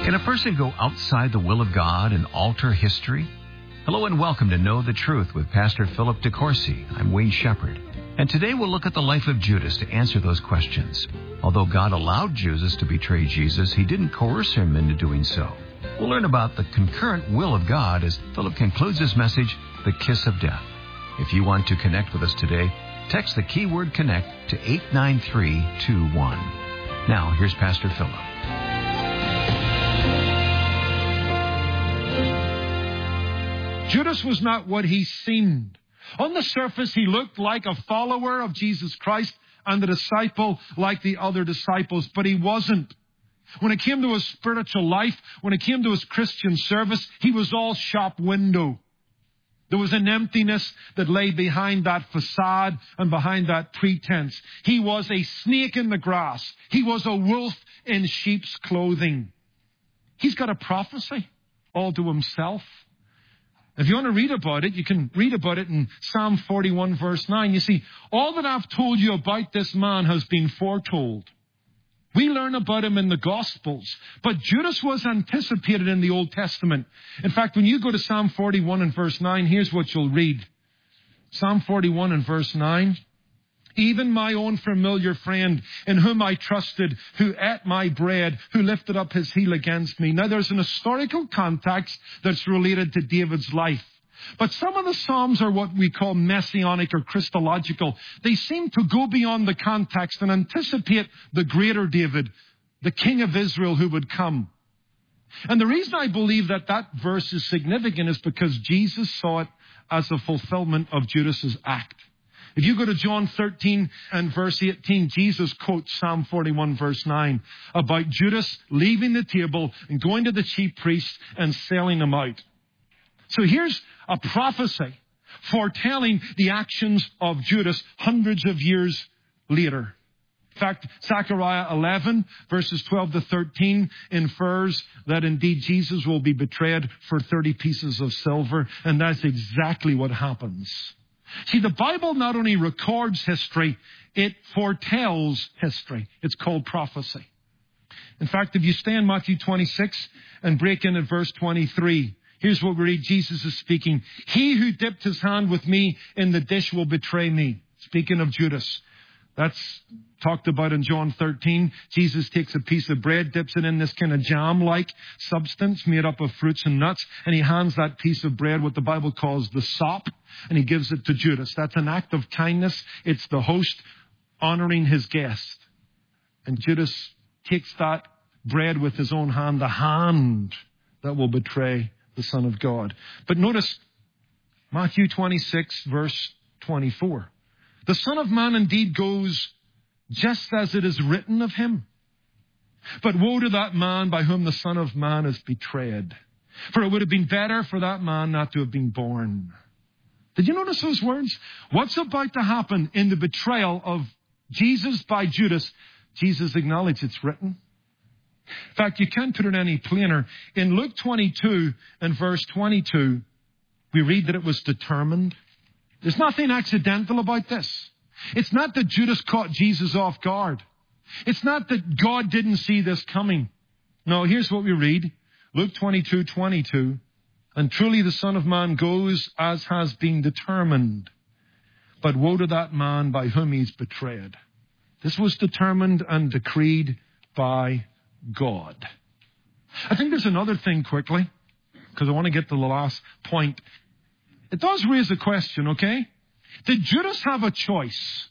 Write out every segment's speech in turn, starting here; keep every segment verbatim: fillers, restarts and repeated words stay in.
Can a person go outside the will of God and alter history? Hello and welcome to Know the Truth with Pastor Philip DeCourcy. I'm Wayne Shepherd. And today we'll look at the life of Judas to answer those questions. Although God allowed Judas to betray Jesus, he didn't coerce him into doing so. We'll learn about the concurrent will of God as Philip concludes his message, The Kiss of Death. If you want to connect with us today, text the keyword connect to eight nine three two one. Now, here's Pastor Philip. Judas was not what he seemed. On the surface, he looked like a follower of Jesus Christ and a disciple like the other disciples, but he wasn't. When it came to his spiritual life, when it came to his Christian service, he was all shop window. There was an emptiness that lay behind that facade and behind that pretense. He was a snake in the grass. He was a wolf in sheep's clothing. He's got a prophecy all to himself. If you want to read about it, you can read about it in Psalm forty-one, verse nine. You see, all that I've told you about this man has been foretold. We learn about him in the Gospels, but Judas was anticipated in the Old Testament. In fact, when you go to Psalm forty-one and verse nine, here's what you'll read. Psalm forty-one and verse nine. Even my own familiar friend in whom I trusted, who ate my bread, who lifted up his heel against me. Now there's an historical context that's related to David's life. But some of the Psalms are what we call messianic or Christological. They seem to go beyond the context and anticipate the greater David, the King of Israel who would come. And the reason I believe that that verse is significant is because Jesus saw it as a fulfillment of Judas's act. If you go to John thirteen and verse eighteen, Jesus quotes Psalm forty-one verse nine about Judas leaving the table and going to the chief priests and selling them out. So here's a prophecy foretelling the actions of Judas hundreds of years later. In fact, Zechariah eleven verses twelve to thirteen infers that indeed Jesus will be betrayed for thirty pieces of silver, and that's exactly what happens. See, the Bible not only records history, it foretells history. It's called prophecy. In fact, if you stay in Matthew twenty-six and break in at verse twenty-three, here's what we read. Jesus is speaking. He who dipped his hand with me in the dish will betray me. Speaking of Judas. That's talked about in John thirteen. Jesus takes a piece of bread, dips it in this kind of jam-like substance made up of fruits and nuts, and he hands that piece of bread, what the Bible calls the sop, and he gives it to Judas. That's an act of kindness. It's the host honoring his guest. And Judas takes that bread with his own hand, the hand that will betray the Son of God. But notice Matthew twenty-six, verse twenty-four. The Son of Man indeed goes just as it is written of him. But woe to that man by whom the Son of Man is betrayed. For it would have been better for that man not to have been born. Did you notice those words? What's about to happen in the betrayal of Jesus by Judas? Jesus acknowledged it's written. In fact, you can't put it any plainer. In Luke twenty-two and verse twenty-two, we read that it was determined. There's nothing accidental about this. It's not that Judas caught Jesus off guard. It's not that God didn't see this coming. No, here's what we read. Luke twenty-two twenty-two. And truly the Son of Man goes as has been determined. But woe to that man by whom he's betrayed. This was determined and decreed by God. I think there's another thing quickly, because I want to get to the last point. It does raise a question, okay? Did Judas have a choice?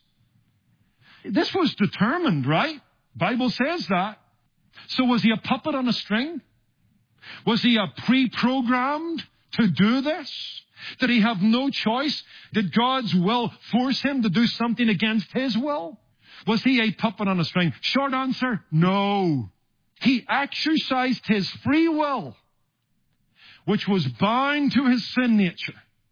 This was determined, right? Bible says that. So was he a puppet on a string? Was he a pre-programmed to do this? Did he have no choice? Did God's will force him to do something against his will? Was he a puppet on a string? Short answer, no. He exercised his free will, which was bound to his sin nature.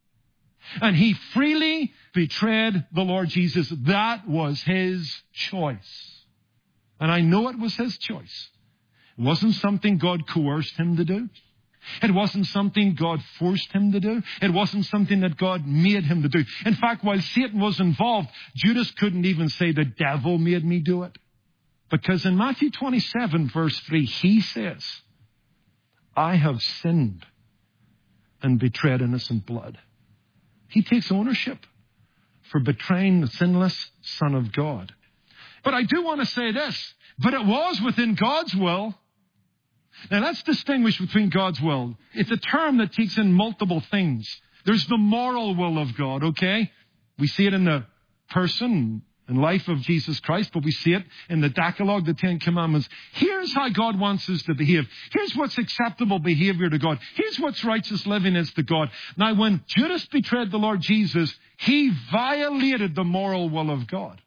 And he freely betrayed the Lord Jesus. That was his choice. And I know it was his choice. It wasn't something God coerced him to do. It wasn't something God forced him to do. It wasn't something that God made him to do. In fact, while Satan was involved, Judas couldn't even say the devil made me do it. Because in Matthew twenty-seven, verse three, he says, I have sinned and betrayed innocent blood. He takes ownership for betraying the sinless Son of God. But I do want to say this, but it was within God's will. Now let's distinguish between God's will. It's a term that takes in multiple things. There's the moral will of God, okay? We see it in the person and life of Jesus Christ, but we see it in the Decalogue, the Ten Commandments. Here's how God wants us to behave. Here's what's acceptable behavior to God. Here's what's righteous living is to God. Now, when Judas betrayed the Lord Jesus, he violated the moral will of God.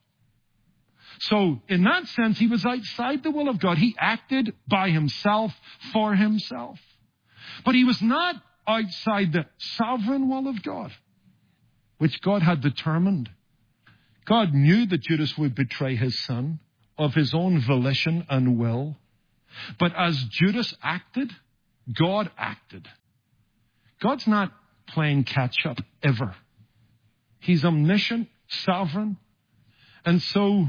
So, in that sense, he was outside the will of God. He acted by himself, for himself. But he was not outside the sovereign will of God, which God had determined. God knew that Judas would betray his son of his own volition and will. But as Judas acted, God acted. God's not playing catch up ever. He's omniscient, sovereign. And so,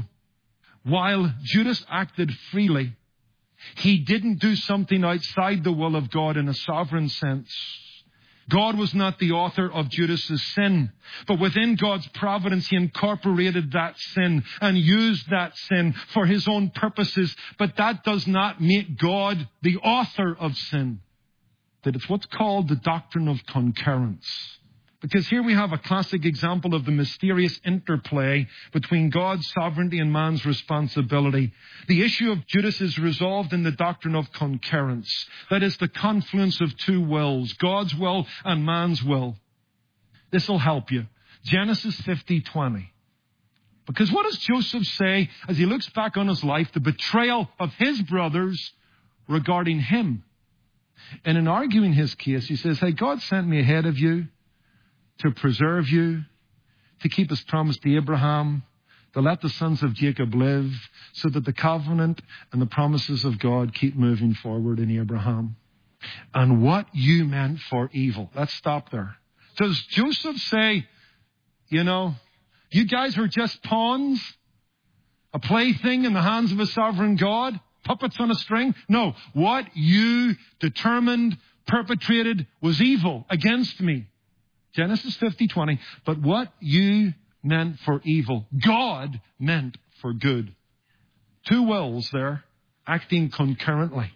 while Judas acted freely, he didn't do something outside the will of God in a sovereign sense. God was not the author of Judas's sin, but within God's providence, he incorporated that sin and used that sin for his own purposes. But that does not make God the author of sin. That it's what's called the doctrine of concurrence. Because here we have a classic example of the mysterious interplay between God's sovereignty and man's responsibility. The issue of Judas is resolved in the doctrine of concurrence. That is the confluence of two wills, God's will and man's will. This will help you. Genesis fifty twenty. Because what does Joseph say as he looks back on his life, the betrayal of his brothers regarding him? And in arguing his case, he says, hey, God sent me ahead of you to preserve you, to keep his promise to Abraham, to let the sons of Jacob live, so that the covenant and the promises of God keep moving forward in Abraham. And what you meant for evil. Let's stop there. Does Joseph say, you know, you guys were just pawns, a plaything in the hands of a sovereign God, puppets on a string? No, what you determined, perpetrated was evil against me. Genesis fifty twenty, but what you meant for evil, God meant for good. Two wills there, acting concurrently.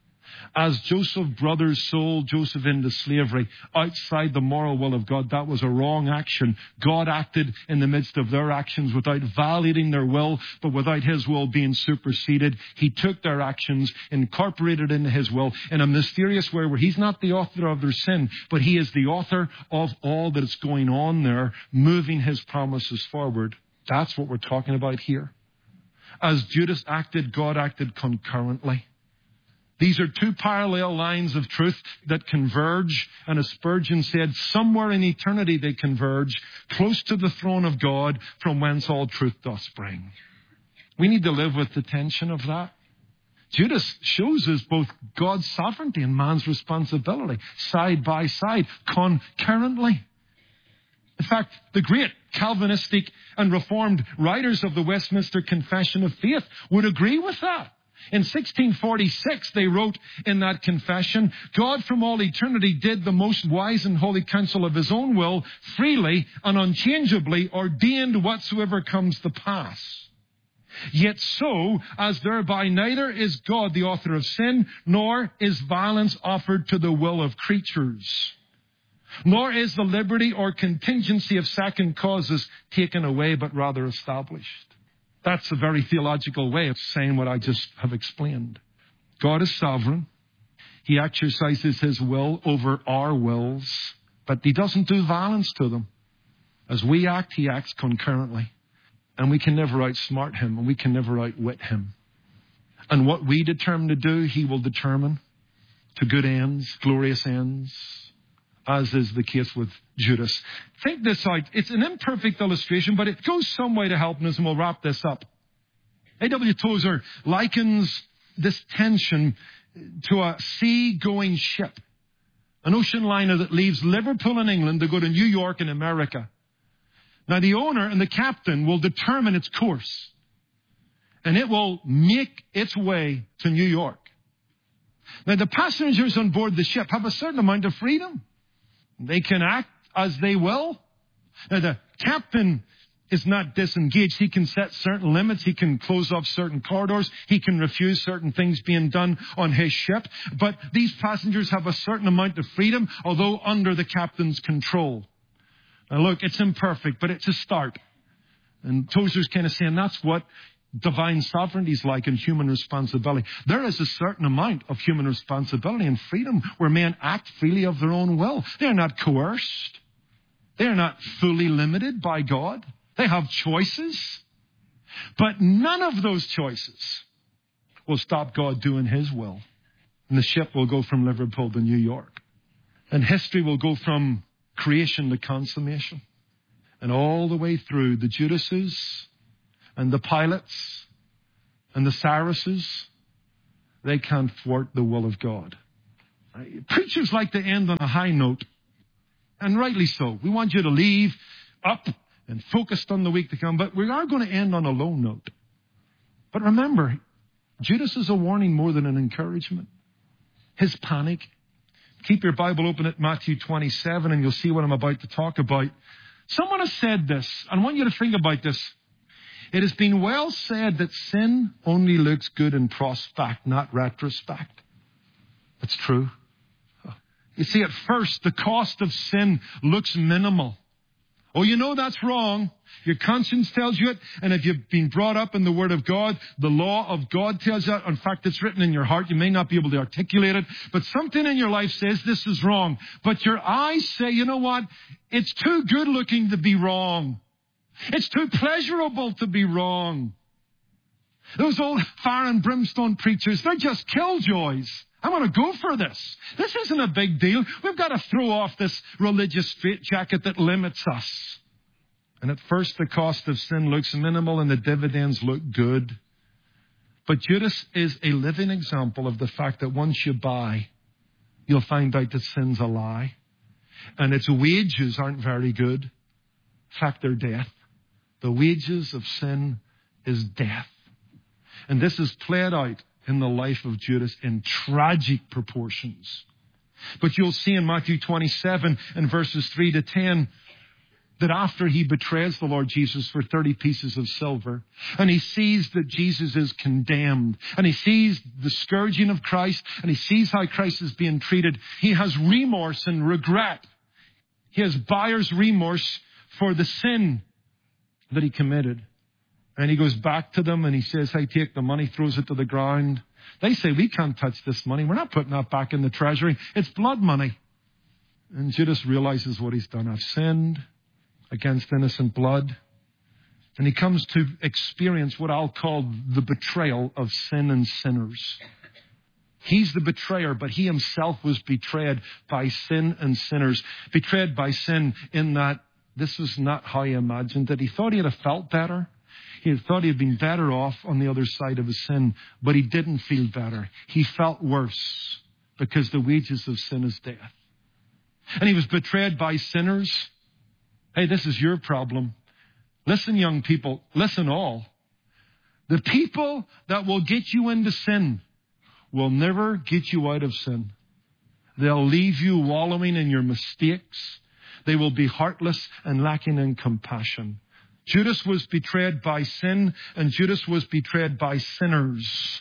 As Joseph's brothers sold Joseph into slavery outside the moral will of God, that was a wrong action. God acted in the midst of their actions without violating their will, but without his will being superseded. He took their actions, incorporated into his will in a mysterious way where he's not the author of their sin, but he is the author of all that is going on there, moving his promises forward. That's what we're talking about here. As Judas acted, God acted concurrently. These are two parallel lines of truth that converge, and as Spurgeon said, somewhere in eternity they converge, close to the throne of God, from whence all truth doth spring. We need to live with the tension of that. Judas shows us both God's sovereignty and man's responsibility, side by side, concurrently. In fact, the great Calvinistic and Reformed writers of the Westminster Confession of Faith would agree with that. In sixteen forty-six, they wrote in that confession, God from all eternity did the most wise and holy counsel of his own will, freely and unchangeably ordained whatsoever comes to pass. Yet so, as thereby neither is God the author of sin, nor is violence offered to the will of creatures, nor is the liberty or contingency of second causes taken away, but rather established. That's a very theological way of saying what I just have explained. God is sovereign. He exercises his will over our wills, but he doesn't do violence to them. As we act, he acts concurrently. And we can never outsmart him, and we can never outwit him. And what we determine to do, he will determine to good ends, glorious ends, as is the case with Judas. Think this out. It's an imperfect illustration, but it goes some way to helping us, and we'll wrap this up. A W Tozer likens this tension to a sea-going ship, an ocean liner that leaves Liverpool in England to go to New York in America. Now, the owner and the captain will determine its course, and it will make its way to New York. Now, the passengers on board the ship have a certain amount of freedom. They can act as they will. Now, the captain is not disengaged. He can set certain limits. He can close off certain corridors. He can refuse certain things being done on his ship. But these passengers have a certain amount of freedom, although under the captain's control. Now, look, it's imperfect, but it's a start. And Tozer's kind of saying that's what divine sovereignty is like in human responsibility. There is a certain amount of human responsibility and freedom where men act freely of their own will. They're not coerced. They're not fully limited by God. They have choices. But none of those choices will stop God doing his will. And the ship will go from Liverpool to New York. And history will go from creation to consummation. And all the way through, the Judases and the Pilates and the Cyruses, they can't thwart the will of God. Preachers like to end on a high note, and rightly so. We want you to leave up and focused on the week to come, but we are going to end on a low note. But remember, Judas is a warning more than an encouragement. His panic. Keep your Bible open at Matthew twenty-seven, and you'll see what I'm about to talk about. Someone has said this, and I want you to think about this. It has been well said that sin only looks good in prospect, not retrospect. That's true. You see, at first, the cost of sin looks minimal. Oh, you know that's wrong. Your conscience tells you it. And if you've been brought up in the Word of God, the law of God tells you that. In fact, it's written in your heart. You may not be able to articulate it, but something in your life says this is wrong. But your eyes say, you know what? It's too good looking to be wrong. It's too pleasurable to be wrong. Those old fire and brimstone preachers, they're just killjoys. I want to go for this. This isn't a big deal. We've got to throw off this religious straitjacket that limits us. And at first, the cost of sin looks minimal and the dividends look good. But Judas is a living example of the fact that once you buy, you'll find out that sin's a lie. And its wages aren't very good. In fact, they're death. The wages of sin is death. And this is played out in the life of Judas in tragic proportions. But you'll see in Matthew twenty-seven and verses three to ten that after he betrays the Lord Jesus for thirty pieces of silver, and he sees that Jesus is condemned, and he sees the scourging of Christ, and he sees how Christ is being treated, he has remorse and regret. He has buyer's remorse for the sin that he committed. And he goes back to them and he says, hey, take the money, throws it to the ground. They say, we can't touch this money. We're not putting that back in the treasury. It's blood money. And Judas realizes what he's done. I've sinned against innocent blood. And he comes to experience what I'll call the betrayal of sin and sinners. He's the betrayer, but he himself was betrayed by sin and sinners. Betrayed by sin in that this was not how he imagined it. He thought he'd have felt better. He thought he had been better off on the other side of his sin, but he didn't feel better. He felt worse because the wages of sin is death. And he was betrayed by sinners. Hey, this is your problem. Listen, young people, listen all. The people that will get you into sin will never get you out of sin. They'll leave you wallowing in your mistakes. They will be heartless and lacking in compassion. Judas was betrayed by sin, and Judas was betrayed by sinners.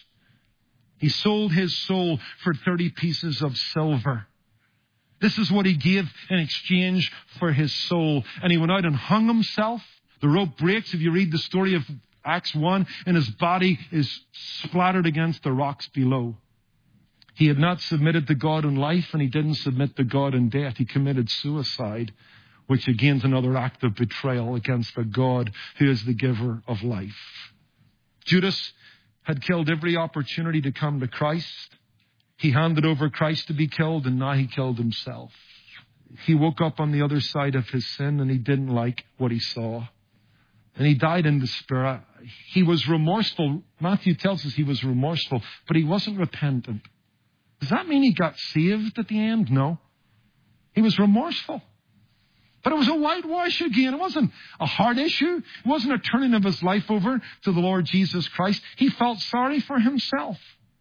He sold his soul for thirty pieces of silver. This is what he gave in exchange for his soul. And he went out and hung himself. The rope breaks if you read the story of Acts one, and his body is splattered against the rocks below. He had not submitted to God in life, and he didn't submit to God in death. He committed suicide, which again is another act of betrayal against the God who is the giver of life. Judas had killed every opportunity to come to Christ. He handed over Christ to be killed, and now he killed himself. He woke up on the other side of his sin, and he didn't like what he saw. And he died in despair. He was remorseful. Matthew tells us he was remorseful, but he wasn't repentant. Does that mean he got saved at the end? No. He was remorseful. But it was a whitewash again. It wasn't a hard issue. It wasn't a turning of his life over to the Lord Jesus Christ. He felt sorry for himself.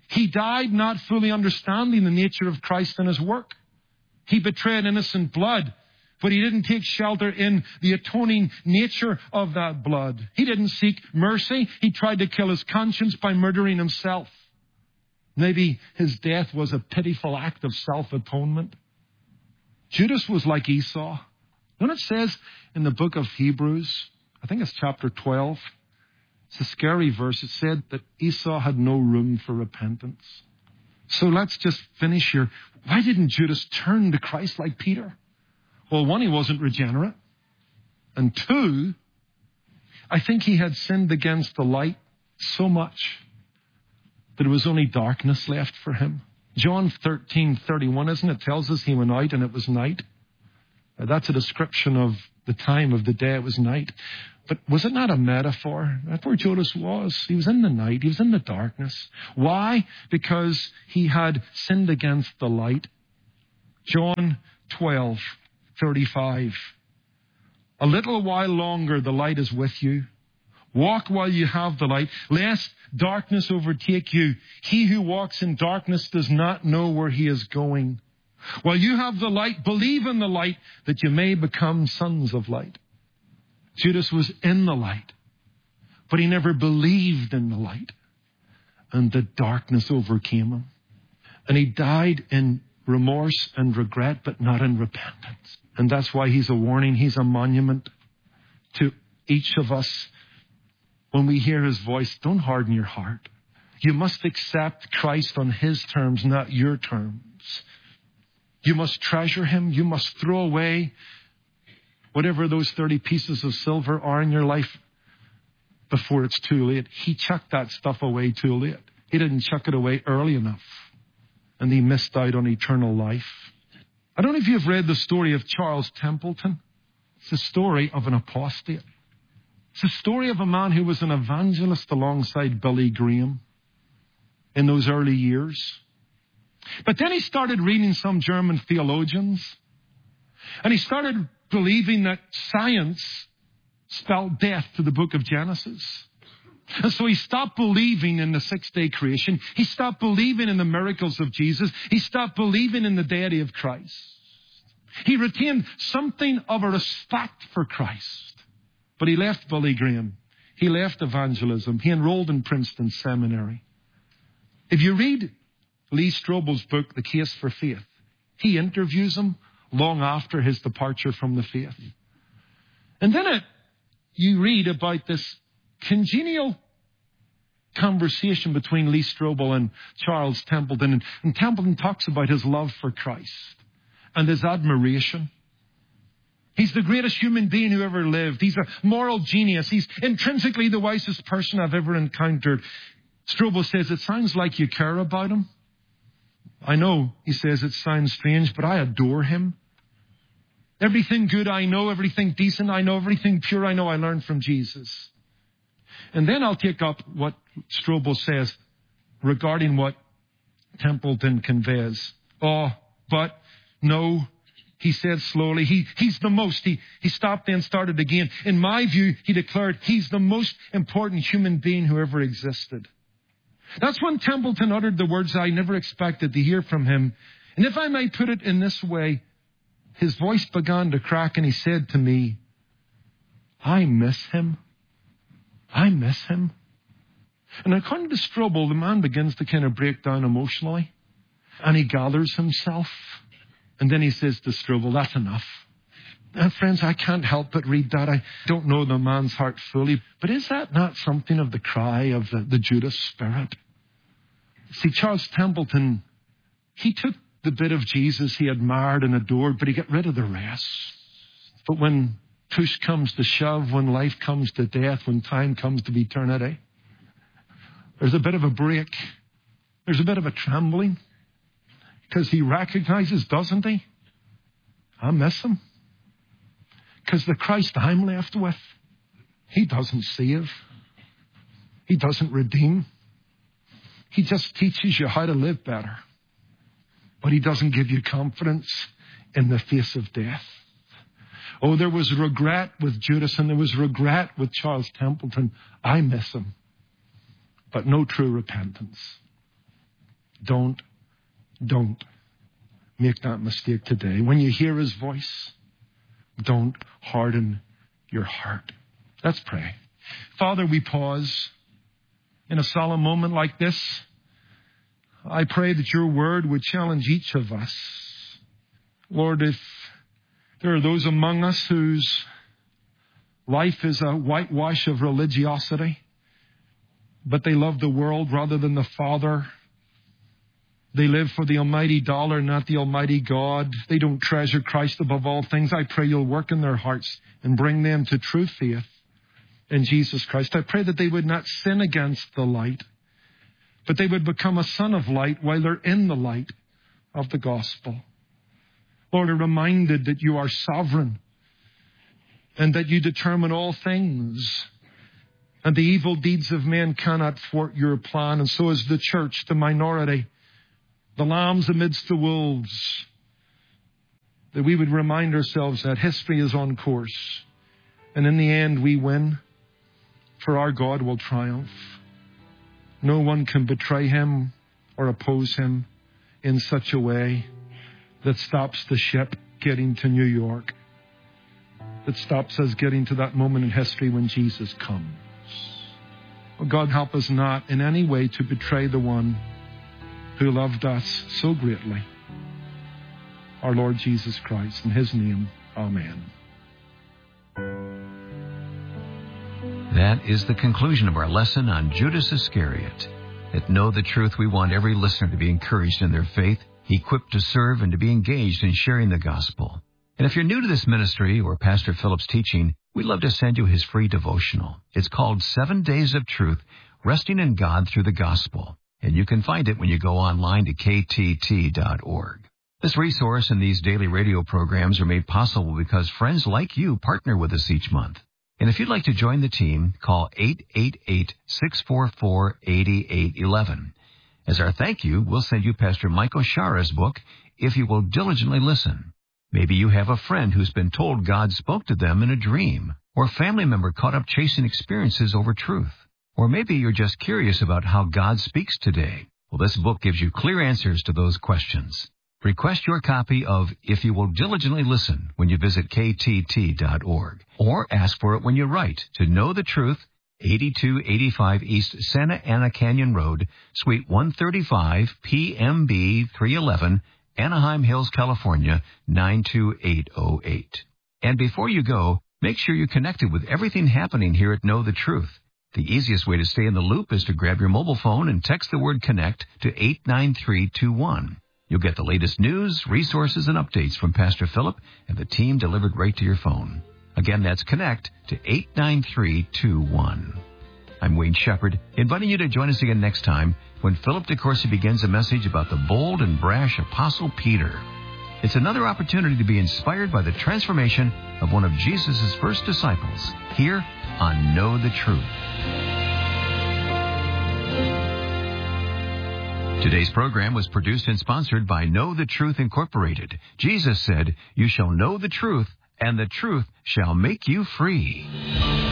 He died not fully understanding the nature of Christ and his work. He betrayed innocent blood, but he didn't take shelter in the atoning nature of that blood. He didn't seek mercy. He tried to kill his conscience by murdering himself. Maybe his death was a pitiful act of self-atonement. Judas was like Esau. You know what it says in the book of Hebrews? I think it's chapter twelve. It's a scary verse. It said that Esau had no room for repentance. So let's just finish here. Why didn't Judas turn to Christ like Peter? Well, one, he wasn't regenerate. And two, I think he had sinned against the light so much that there was only darkness left for him. John thirteen thirty-one, isn't it? Tells us he went out and it was night. That's a description of the time of the day. It was night. But was it not a metaphor? That's where Judas was. He was in the night. He was in the darkness. Why? Because he had sinned against the light. John twelve thirty-five. A little while longer the light is with you. Walk while you have the light, lest darkness overtake you. He who walks in darkness does not know where he is going. While you have the light, believe in the light, that you may become sons of light. Judas was in the light, but he never believed in the light. And the darkness overcame him. And he died in remorse and regret, but not in repentance. And that's why he's a warning. He's a monument to each of us. When we hear his voice, don't harden your heart. You must accept Christ on his terms, not your terms. You must treasure him. You must throw away whatever those thirty pieces of silver are in your life before it's too late. He chucked that stuff away too late. He didn't chuck it away early enough. And he missed out on eternal life. I don't know if you've read the story of Charles Templeton. It's the story of an apostate. It's the story of a man who was an evangelist alongside Billy Graham in those early years. But then he started reading some German theologians, and he started believing that science spelled death to the book of Genesis. And so he stopped believing in the six-day creation. He stopped believing in the miracles of Jesus. He stopped believing in the deity of Christ. He retained something of a respect for Christ. But he left Billy Graham. He left evangelism. He enrolled in Princeton Seminary. If you read Lee Strobel's book, The Case for Faith, he interviews him long after his departure from the faith. And then it, you read about this congenial conversation between Lee Strobel and Charles Templeton. And, and Templeton talks about his love for Christ and his admiration. He's the greatest human being who ever lived. He's a moral genius. He's intrinsically the wisest person I've ever encountered. Strobel says, it sounds like you care about him. I know, he says, it sounds strange, but I adore him. Everything good I know, everything decent I know, everything pure I know, I learned from Jesus. And then I'll take up what Strobel says regarding what Templeton conveys. Oh, but no, he said slowly, he, he's the most. He, he stopped and started again. In my view, he declared, he's the most important human being who ever existed. That's when Templeton uttered the words I never expected to hear from him. And if I may put it in this way, his voice began to crack and he said to me, I miss him. I miss him. And according to Strobel, the man begins to kind of break down emotionally. And he gathers himself. And then he says to Strobel, that's enough. And friends, I can't help but read that. I don't know the man's heart fully. But is that not something of the cry of the, the Judas spirit? See, Charles Templeton, he took the bit of Jesus he admired and adored, but he got rid of the rest. But when push comes to shove, when life comes to death, when time comes to eternity, there's a bit of a break. There's a bit of a trembling. Because he recognizes, doesn't he? I miss him. Because the Christ I'm left with, he doesn't save. He doesn't redeem. He just teaches you how to live better. But he doesn't give you confidence in the face of death. Oh, there was regret with Judas and there was regret with Charles Templeton. I miss him. But no true repentance. Don't, don't make that mistake today. When you hear his voice, don't harden your heart. Let's pray. Father, we pause in a solemn moment like this. I pray that your word would challenge each of us. Lord, if there are those among us whose life is a whitewash of religiosity, but they love the world rather than the Father. They live for the almighty dollar, not the almighty God. They don't treasure Christ above all things. I pray you'll work in their hearts and bring them to true faith in Jesus Christ. I pray that they would not sin against the light, but they would become a son of light while they're in the light of the gospel. Lord, I'm reminded that you are sovereign and that you determine all things. And the evil deeds of men cannot thwart your plan. And so is the church, the minority, the lambs amidst the wolves, that we would remind ourselves that history is on course. And in the end, we win, for our God will triumph. No one can betray him or oppose him in such a way that stops the ship getting to New York, that stops us getting to that moment in history when Jesus comes. Oh God, help us not in any way to betray the one who loved us so greatly, our Lord Jesus Christ. In his name, amen. That is the conclusion of our lesson on Judas Iscariot. At Know the Truth, we want every listener to be encouraged in their faith, equipped to serve, and to be engaged in sharing the gospel. And if you're new to this ministry or Pastor Philip's teaching, we'd love to send you his free devotional. It's called Seven Days of Truth, Resting in God Through the Gospel. And you can find it when you go online to K T T dot org. This resource and these daily radio programs are made possible because friends like you partner with us each month. And if you'd like to join the team, call eight eight eight, six four four, eight eight one one. As our thank you, we'll send you Pastor Michael Shara's book, If You Will Diligently Listen. Maybe you have a friend who's been told God spoke to them in a dream, or a family member caught up chasing experiences over truth. Or maybe you're just curious about how God speaks today. Well, this book gives you clear answers to those questions. Request your copy of If You Will Diligently Listen when you visit K T T dot org, or ask for it when you write to Know the Truth, eighty-two eighty-five East Santa Ana Canyon Road, Suite one thirty-five, P M B three eleven, Anaheim Hills, California, nine two eight oh eight. And before you go, make sure you're connected with everything happening here at Know the Truth. The easiest way to stay in the loop is to grab your mobile phone and text the word CONNECT to eight nine three two one. You'll get the latest news, resources, and updates from Pastor Philip and the team delivered right to your phone. Again, that's CONNECT to eight nine three two one. I'm Wayne Shepherd, inviting you to join us again next time when Philip DeCourcy begins a message about the bold and brash Apostle Peter. It's another opportunity to be inspired by the transformation of one of Jesus' first disciples here on Know the Truth. Today's program was produced and sponsored by Know the Truth Incorporated. Jesus said, "You shall know the truth, and the truth shall make you free."